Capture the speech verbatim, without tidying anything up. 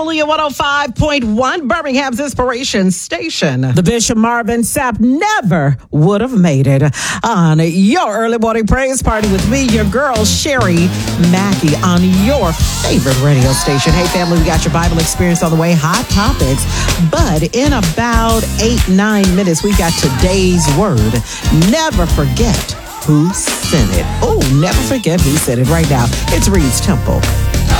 Hallelujah one oh five point one, Birmingham's Inspiration Station. The Bishop Marvin Sapp never would have made it on your early morning praise party with me, your girl, Sherry Mackey, on your favorite radio station. Hey, family, we got your Bible experience on the way, hot topics. But in about eight, nine minutes, we got today's word. Never forget who sent it. Oh, never forget who sent it right now. It's Reed's Temple.